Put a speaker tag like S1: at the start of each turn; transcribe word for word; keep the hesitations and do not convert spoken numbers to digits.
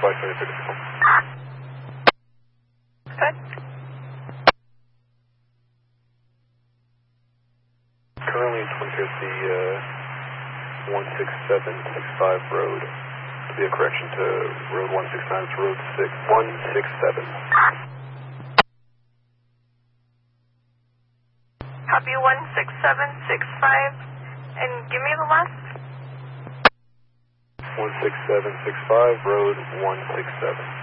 S1: five seventy-six.
S2: Good.
S1: Currently in twenty fifty, uh, one six seven six five road. To be a correction to road one six nine, it's road six, one six seven.
S2: Copy one six seven six five, and give me the last.
S1: one six seven six five, road one six seven.